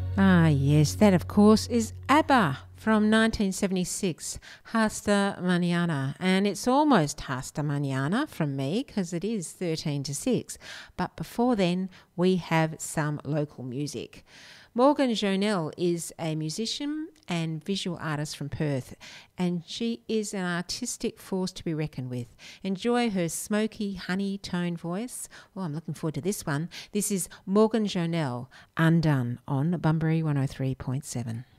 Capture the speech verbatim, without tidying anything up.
Ah, yes, that of course is ABBA from nineteen seventy-six, Hasta Mañana. And it's almost Hasta Mañana from me because it is thirteen to six. But before then, we have some local music. Morgan Jonelle is a musician and visual artist from Perth, and she is an artistic force to be reckoned with. Enjoy her smoky, honey tone voice. Oh, I'm looking forward to this one. This is Morgan Jonelle, Undone, on Bunbury one oh three point seven.